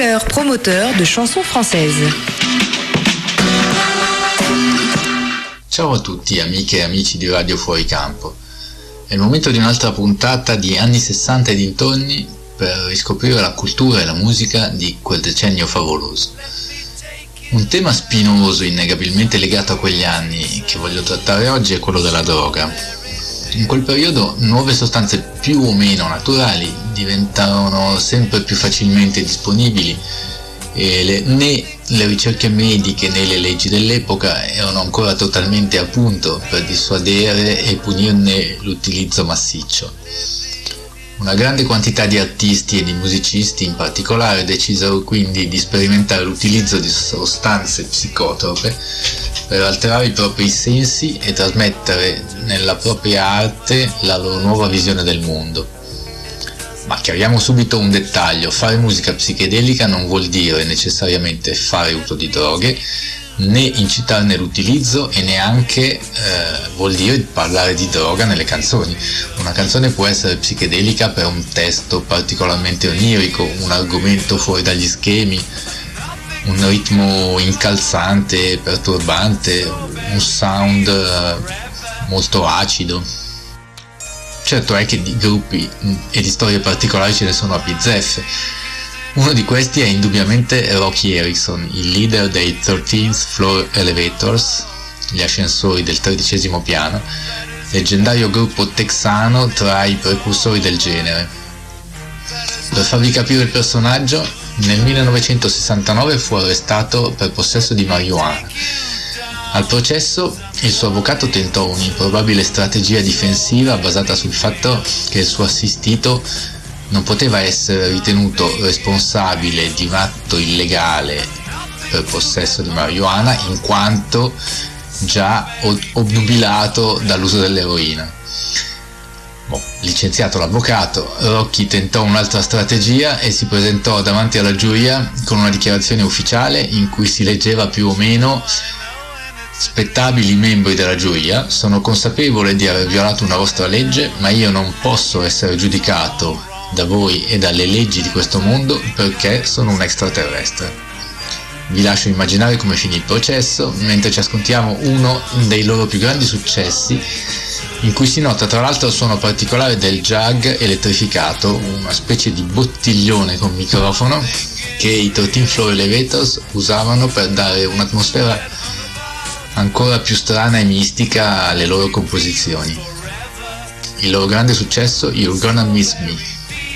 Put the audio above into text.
leur promoteur de chansons françaises. Ciao a tutti amiche e amici di Radio Fuori Campo. È il momento di un'altra puntata di anni 60 e dintorni per riscoprire la cultura e la musica di quel decennio favoloso. Un tema spinoso innegabilmente legato a quegli anni che voglio trattare oggi è quello della droga. In quel periodo nuove sostanze più o meno naturali diventarono sempre più facilmente disponibili e né le ricerche mediche né le leggi dell'epoca erano ancora totalmente a punto per dissuadere e punirne l'utilizzo massiccio. Una grande quantità di artisti e di musicisti in particolare decisero quindi di sperimentare l'utilizzo di sostanze psicotrope per alterare i propri sensi e trasmettere nella propria arte la loro nuova visione del mondo. Ma chiariamo subito un dettaglio: fare musica psichedelica non vuol dire necessariamente fare uso di droghe, né incitarne l'utilizzo e neanche vuol dire parlare di droga nelle canzoni. Una canzone può essere psichedelica per un testo particolarmente onirico, un argomento fuori dagli schemi, un ritmo incalzante, perturbante, un sound molto acido. Certo è che di gruppi e di storie particolari ce ne sono a bizzeffe. Uno di questi è indubbiamente Roky Erickson, il leader dei 13th Floor Elevators, gli ascensori del 13° piano, leggendario gruppo texano tra i precursori del genere. Per farvi capire il personaggio, nel 1969 fu arrestato per possesso di marijuana. Al processo il suo avvocato tentò un'improbabile strategia difensiva basata sul fatto che il suo assistito non poteva essere ritenuto responsabile di un atto illegale per possesso di marijuana in quanto già obnubilato dall'uso dell'eroina. Licenziato l'avvocato, Roky tentò un'altra strategia e si presentò davanti alla giuria con una dichiarazione ufficiale in cui si leggeva più o meno: spettabili membri della giuria, sono consapevole di aver violato una vostra legge, ma io non posso essere giudicato da voi e dalle leggi di questo mondo perché sono un extraterrestre. Vi lascio immaginare come finì il processo, mentre ci ascoltiamo uno dei loro più grandi successi, in cui si nota tra l'altro il suono particolare del jug elettrificato, una specie di bottiglione con microfono che i 13 Floor Elevators usavano per dare un'atmosfera ancora più strana e mistica alle loro composizioni. Il loro grande successo, You're Gonna Miss Me.